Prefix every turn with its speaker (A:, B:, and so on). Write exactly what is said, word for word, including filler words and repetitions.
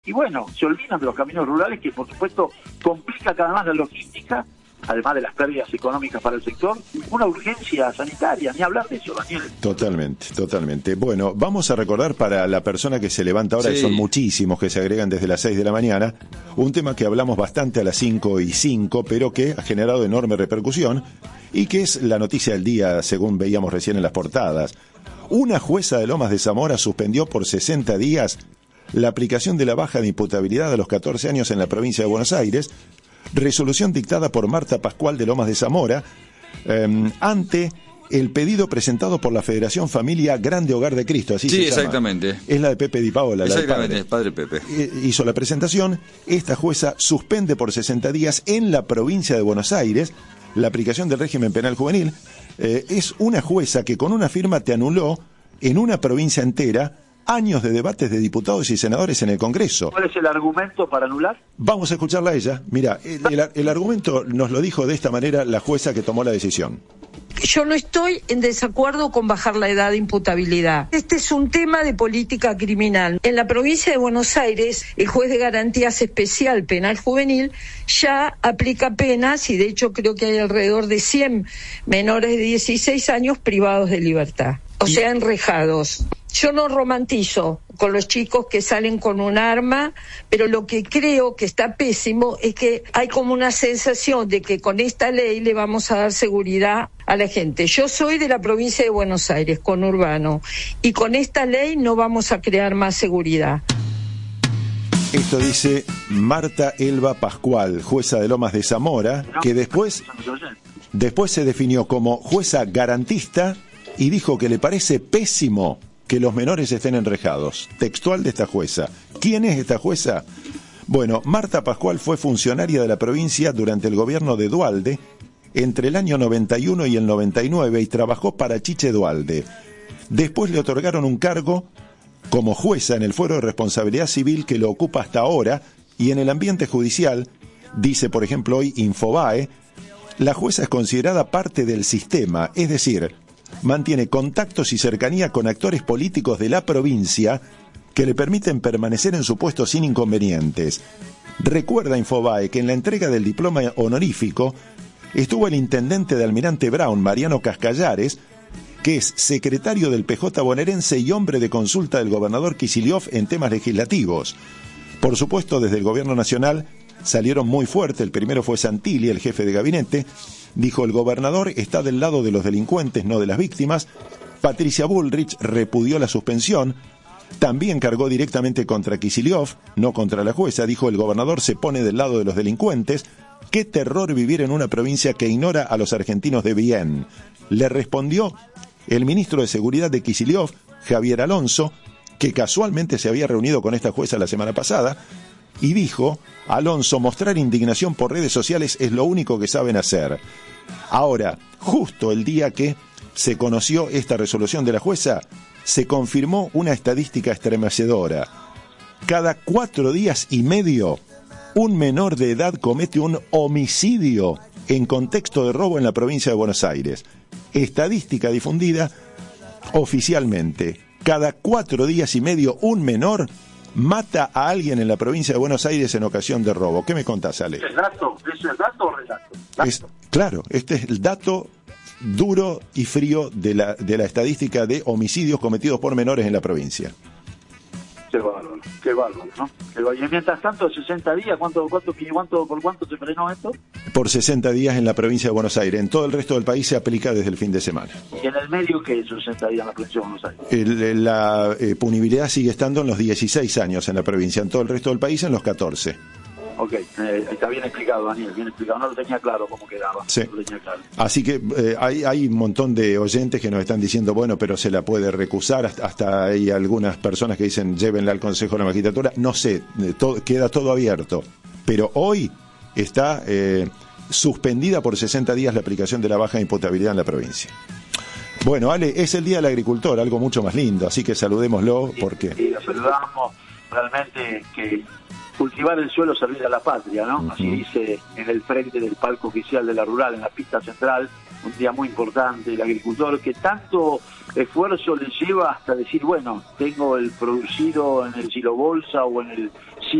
A: Y bueno, se olvidan de los caminos rurales que, por supuesto, complica cada más la logística, además de las pérdidas económicas para el sector, una urgencia sanitaria, ni hablar de eso, Daniel.
B: Totalmente, totalmente. Bueno, vamos a recordar para la persona que se levanta ahora, sí, que son muchísimos que se agregan desde las seis de la mañana, un tema que hablamos bastante a las cinco y cinco, pero que ha generado enorme repercusión y que es la noticia del día, según veíamos recién en las portadas. Una jueza de Lomas de Zamora suspendió por sesenta días la aplicación de la baja de imputabilidad a los catorce años en la provincia de Buenos Aires, resolución dictada por Marta Pascual de Lomas de Zamora, eh, ante el pedido presentado por la Federación Familia Grande Hogar de Cristo, así
C: sí,
B: se llama.
C: Sí, exactamente.
B: Es la de Pepe Di Paola,
C: exactamente,
B: la del padre.
C: padre Pepe.
B: Eh, hizo la presentación. Esta jueza suspende por sesenta días en la provincia de Buenos Aires la aplicación del régimen penal juvenil. Eh, es una jueza que con una firma te anuló en una provincia entera años de debates de diputados y senadores en el Congreso.
A: ¿Cuál es el argumento para anular?
B: Vamos a escucharla a ella. Mira, el, el, el argumento nos lo dijo de esta manera la jueza que tomó la decisión.
D: Yo no estoy en desacuerdo con bajar la edad de imputabilidad. Este es un tema de política criminal. En la provincia de Buenos Aires, el juez de garantías especial penal juvenil ya aplica penas y de hecho creo que hay alrededor de cien menores de dieciséis años privados de libertad. O sea, enrejados. Yo no romantizo con los chicos que salen con un arma, pero lo que creo que está pésimo es que hay como una sensación de que con esta ley le vamos a dar seguridad a la gente. Yo soy de la provincia de Buenos Aires, conurbano, y con esta ley no vamos a crear más seguridad.
B: Esto dice Marta Elba Pascual, jueza de Lomas de Zamora, que después, después se definió como jueza garantista y dijo que le parece pésimo que los menores estén enrejados. Textual de esta jueza. ¿Quién es esta jueza? Bueno, Marta Pascual fue funcionaria de la provincia durante el gobierno de Duhalde entre el año noventa y uno y el noventa y nueve y trabajó para Chiche Duhalde. Después le otorgaron un cargo como jueza en el Fuero de Responsabilidad Civil que lo ocupa hasta ahora, y en el ambiente judicial, dice por ejemplo hoy Infobae, la jueza es considerada parte del sistema, es decir, mantiene contactos y cercanía con actores políticos de la provincia que le permiten permanecer en su puesto sin inconvenientes. Recuerda Infobae que en la entrega del diploma honorífico estuvo el intendente de Almirante Brown, Mariano Cascallares, que es secretario del P J bonaerense y hombre de consulta del gobernador Kicillof en temas legislativos. Por supuesto, desde el gobierno nacional salieron muy fuerte. El primero fue Santilli, el jefe de gabinete. Dijo: el gobernador está del lado de los delincuentes, no de las víctimas. Patricia Bullrich repudió la suspensión. También cargó directamente contra Kicillof, no contra la jueza. Dijo: el gobernador se pone del lado de los delincuentes. Qué terror vivir en una provincia que ignora a los argentinos de bien. Le respondió el ministro de Seguridad de Kicillof, Javier Alonso, que casualmente se había reunido con esta jueza la semana pasada, y dijo: Alonso, mostrar indignación por redes sociales es lo único que saben hacer. Ahora, justo el día que se conoció esta resolución de la jueza, se confirmó una estadística estremecedora. Cada cuatro días y medio, un menor de edad comete un homicidio en contexto de robo en la provincia de Buenos Aires. Estadística difundida oficialmente. Cada cuatro días y medio, un menor mata a alguien en la provincia de Buenos Aires en ocasión de robo. ¿Qué me contás, Ale?
A: ¿Es dato? ¿Es el dato o relato?
B: Es, claro, este es el dato duro y frío de la, de la estadística de homicidios cometidos por menores en la provincia.
A: Qué bárbaro, qué bárbaro, ¿no? Y mientras tanto, sesenta días, ¿cuánto, cuánto, cuánto, ¿por cuánto se frenó esto?
B: Por sesenta días en la provincia de Buenos Aires. En todo el resto del país se aplica desde el fin de semana.
A: ¿Y en el medio qué es sesenta días en la provincia de Buenos Aires?
B: El, la eh, punibilidad sigue estando en los dieciséis años en la provincia, en todo el resto del país en los catorce.
A: Ok, eh, está bien explicado, Daniel, bien explicado. No lo tenía claro cómo quedaba.
B: Sí.
A: No lo tenía claro.
B: Así que eh, hay, hay un montón de oyentes que nos están diciendo, bueno, pero se la puede recusar. Hasta, hasta hay algunas personas que dicen, llévenla al Consejo de la Magistratura. No sé, todo, queda todo abierto. Pero hoy está eh, suspendida por sesenta días la aplicación de la baja imputabilidad en la provincia. Bueno, Ale, es el Día del Agricultor, algo mucho más lindo, así que saludémoslo porque...
A: Sí, lo saludamos, realmente que... cultivar el suelo, servir a la patria, ¿no? Uh-huh. Así dice en el frente del palco oficial de la rural, en la pista central, un día muy importante, el agricultor que tanto esfuerzo le lleva hasta decir, bueno, tengo el producido en el silobolsa o en el